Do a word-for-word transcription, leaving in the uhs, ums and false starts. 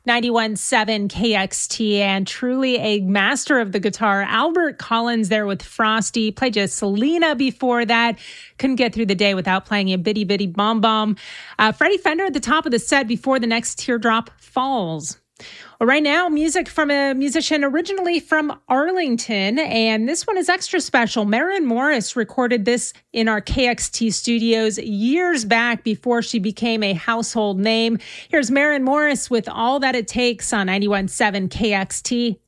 ninety-one point seven K X T, and truly a master of the guitar. Albert Collins there with Frosty. Played just Selena before that. Couldn't get through the day without playing a Bitty Bitty Bomb Bomb. Uh, Freddie Fender at the top of the set before the next teardrop falls. Well, right now, music from a musician originally from Arlington, and this one is extra special. Maren Morris recorded this in our K X T studios years back before she became a household name. Here's Maren Morris with All That It Takes on ninety-one point seven K X T.